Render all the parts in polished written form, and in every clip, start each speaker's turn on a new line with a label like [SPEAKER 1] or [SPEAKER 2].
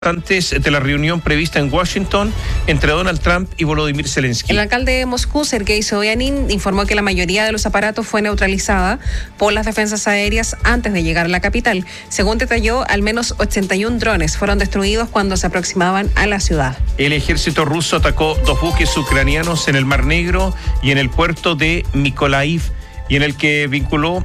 [SPEAKER 1] antes de la reunión prevista en Washington entre Donald Trump y Volodymyr Zelensky.
[SPEAKER 2] El alcalde de Moscú, Sergei Sobyanin, informó que la mayoría de los aparatos fue neutralizada por las defensas aéreas antes de llegar a la capital. Según detalló, al menos 81 drones fueron destruidos cuando se aproximaban a la ciudad.
[SPEAKER 1] El ejército ruso atacó 2 buques ucranianos en el Mar Negro y en el puerto de Mykolaiv, y en el que vinculó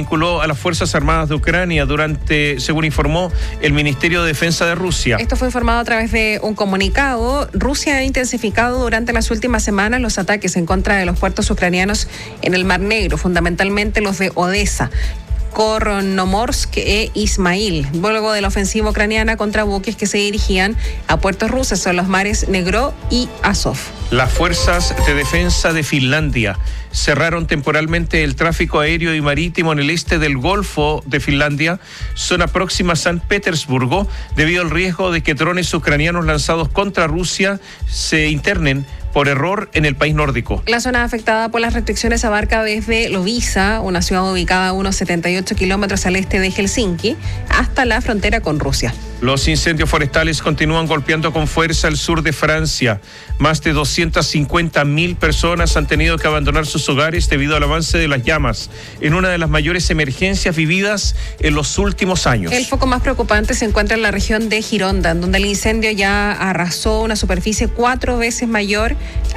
[SPEAKER 1] a las Fuerzas Armadas de Ucrania según informó el Ministerio de Defensa de Rusia.
[SPEAKER 2] Esto fue informado a través de un comunicado. Rusia ha intensificado durante las últimas semanas los ataques en contra de los puertos ucranianos en el Mar Negro, fundamentalmente los de Odessa, Kornomorsk e Ismail, luego de la ofensiva ucraniana contra buques que se dirigían a puertos rusos en los mares Negro y Azov.
[SPEAKER 1] Las fuerzas de defensa de Finlandia cerraron temporalmente el tráfico aéreo y marítimo en el este del Golfo de Finlandia, zona próxima a San Petersburgo, debido al riesgo de que drones ucranianos lanzados contra Rusia se internen por error en el país nórdico.
[SPEAKER 2] La zona afectada por las restricciones abarca desde Loviisa, una ciudad ubicada a unos 78 kilómetros al este de Helsinki, hasta la frontera con Rusia.
[SPEAKER 1] Los incendios forestales continúan golpeando con fuerza el sur de Francia. Más de 250.000 personas han tenido que abandonar sus hogares debido al avance de las llamas, en una de las mayores emergencias vividas en los últimos años.
[SPEAKER 2] El foco más preocupante se encuentra en la región de Gironda, donde el incendio ya arrasó una superficie 4 veces mayor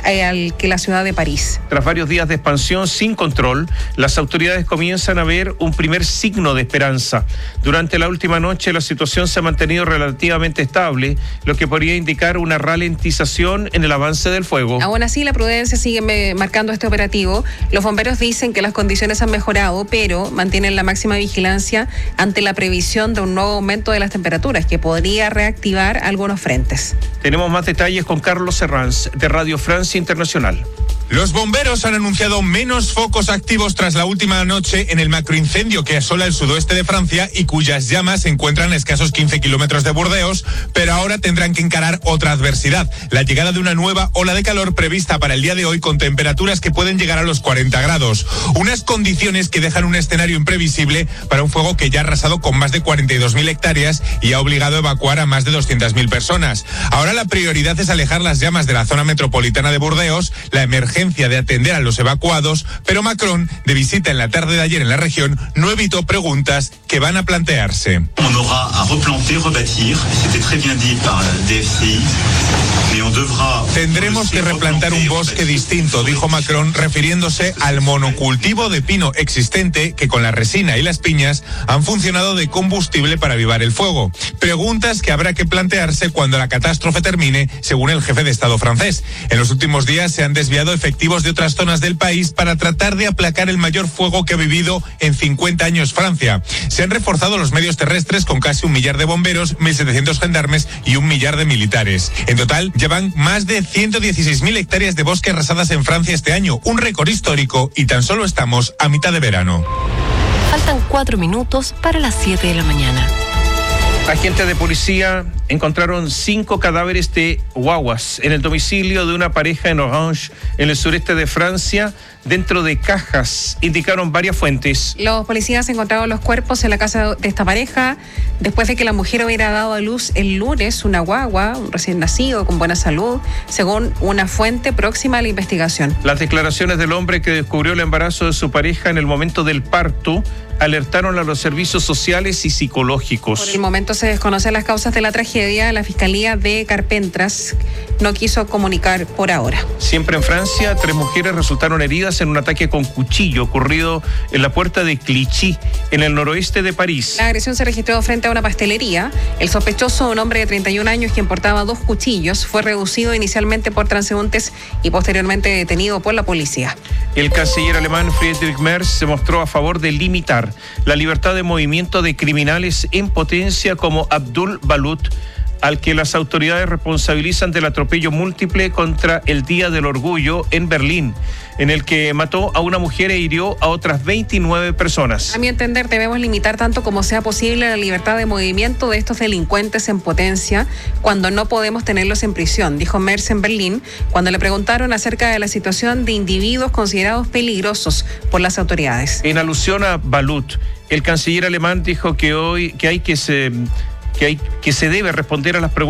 [SPEAKER 2] que la ciudad de París.
[SPEAKER 1] Tras varios días de expansión sin control, las autoridades comienzan a ver un primer signo de esperanza. Durante la última noche, la situación se ha mantenido relativamente estable, lo que podría indicar una ralentización en el avance del fuego.
[SPEAKER 2] Aún así, la prudencia sigue marcando este operativo. Los bomberos dicen que las condiciones han mejorado, pero mantienen la máxima vigilancia ante la previsión de un nuevo aumento de las temperaturas que podría reactivar algunos frentes.
[SPEAKER 1] Tenemos más detalles con Carlos Herranz, de Radio Francia Internacional.
[SPEAKER 3] Los bomberos han anunciado menos focos activos tras la última noche en el macroincendio que asola el sudoeste de Francia y cuyas llamas se encuentran a escasos 15 kilómetros de Burdeos, pero ahora tendrán que encarar otra adversidad, la llegada de una nueva ola de calor prevista para el día de hoy con temperaturas que pueden llegar a los 40 grados. Unas condiciones que dejan un escenario imprevisible para un fuego que ya ha arrasado con más de 42.000 hectáreas y ha obligado a evacuar a más de 200.000 personas. Ahora la prioridad es alejar las llamas de la zona metropolitana de Burdeos, la emergencia de atender a los evacuados, pero Macron, de visita en la tarde de ayer en la región, no evitó preguntas que van a plantearse.
[SPEAKER 4] On aura à replanter, rebâtir, c'était très bien dit par DFCI.
[SPEAKER 3] Tendremos que replantar un bosque distinto, dijo Macron, refiriéndose al monocultivo de pino existente que con la resina y las piñas han funcionado de combustible para avivar el fuego. Preguntas que habrá que plantearse cuando la catástrofe termine, según el jefe de Estado francés. En los últimos días se han desviado efectivos de otras zonas del país para tratar de aplacar el mayor fuego que ha vivido en 50 años Francia. Se han reforzado los medios terrestres con casi 1 millar de bomberos, 1.700 gendarmes y 1 millar de militares. En total, llevan más de 116.000 hectáreas de bosque arrasadas en Francia este año, un récord histórico, y tan solo estamos a mitad de verano.
[SPEAKER 5] Faltan 4 minutos para las 7 de la mañana.
[SPEAKER 1] Agentes de policía encontraron 5 cadáveres de guaguas en el domicilio de una pareja en Orange, en el sureste de Francia, dentro de cajas, indicaron varias fuentes.
[SPEAKER 2] Los policías encontraron los cuerpos en la casa de esta pareja después de que la mujer hubiera dado a luz el lunes una guagua, un recién nacido con buena salud, según una fuente próxima a la investigación.
[SPEAKER 1] Las declaraciones del hombre que descubrió el embarazo de su pareja en el momento del parto alertaron a los servicios sociales y psicológicos.
[SPEAKER 2] Por el momento se desconocen las causas de la tragedia. La Fiscalía de Carpentras no quiso comunicar por ahora.
[SPEAKER 1] Siempre en Francia, 3 mujeres resultaron heridas en un ataque con cuchillo ocurrido en la puerta de Clichy, en el noroeste de París.
[SPEAKER 2] La agresión se registró frente a una pastelería. El sospechoso, un hombre de 31 años quien portaba 2 cuchillos, fue reducido inicialmente por transeúntes y posteriormente detenido por la policía.
[SPEAKER 1] El canciller alemán Friedrich Merz se mostró a favor de limitar la libertad de movimiento de criminales en potencia como Abdul Balut, al que las autoridades responsabilizan del atropello múltiple contra el Día del Orgullo en Berlín, en el que mató a una mujer e hirió a otras 29 personas.
[SPEAKER 2] A mi entender, debemos limitar tanto como sea posible la libertad de movimiento de estos delincuentes en potencia cuando no podemos tenerlos en prisión, dijo Merz en Berlín, cuando le preguntaron acerca de la situación de individuos considerados peligrosos por las autoridades.
[SPEAKER 1] En alusión a Balut, el canciller alemán dijo que hay que que se debe responder a las preguntas